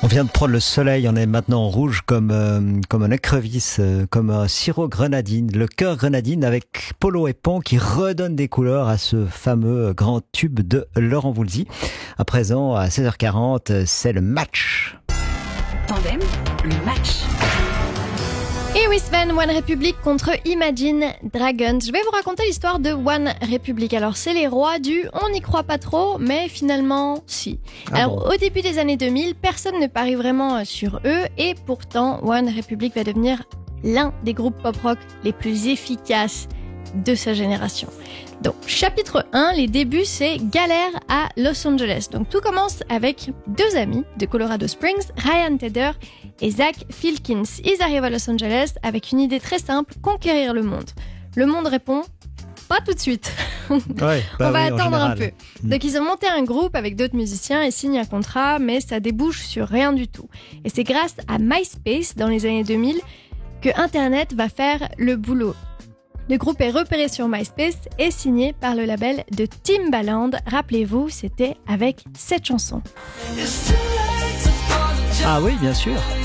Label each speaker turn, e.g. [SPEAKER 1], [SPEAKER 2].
[SPEAKER 1] On vient de prendre le soleil, on est maintenant en rouge comme un écrevisse, comme un sirop grenadine, le cœur grenadine avec Polo et Pan qui redonne des couleurs à ce fameux grand tube de Laurent Voulzy. À présent, à 16h40, c'est le match.
[SPEAKER 2] Tandem, le match.
[SPEAKER 3] Et oui Sven, One Republic contre Imagine Dragons. Je vais vous raconter l'histoire de One Republic. Alors c'est les rois du on n'y croit pas trop, mais finalement si. Alors au début des années 2000, personne ne parie vraiment sur eux et pourtant One Republic va devenir l'un des groupes pop-rock les plus efficaces de sa génération. Donc chapitre 1, les débuts, c'est galère à Los Angeles. Donc tout commence avec deux amis de Colorado Springs, Ryan Tedder et Zach Filkins. Ils arrivent à Los Angeles avec une idée très simple, conquérir le monde. Le monde répond, pas tout de suite. On va attendre un peu. Donc ils ont monté un groupe avec d'autres musiciens et signent un contrat, mais ça débouche sur rien du tout. Et c'est grâce à MySpace dans les années 2000 que Internet va faire le boulot. Le groupe est repéré sur MySpace et signé par le label de Timbaland. Rappelez-vous, c'était avec cette chanson.
[SPEAKER 1] Ah oui, bien sûr.